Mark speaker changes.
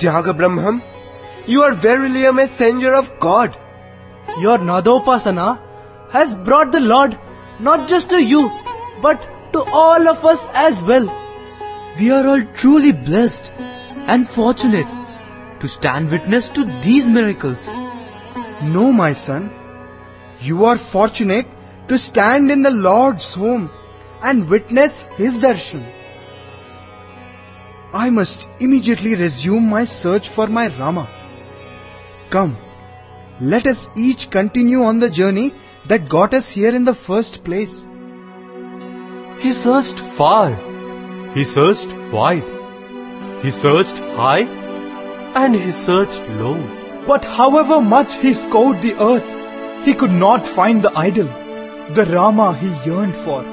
Speaker 1: Tyaga Brahmam, you are verily a messenger of God.
Speaker 2: Your Nadopasana has brought the Lord not just to you, but to all of us as well.
Speaker 3: We are all truly blessed and fortunate to stand witness to these miracles.
Speaker 4: No, my son. You are fortunate to stand in the Lord's home and witness His darshan. I must immediately resume my search for my Rama. Come, let us each continue on the journey that got us here in the first place.
Speaker 5: He searched far, he searched wide, he searched high, and he searched low.
Speaker 2: But however much he scoured the earth, he could not find the idol, the Rama he yearned for.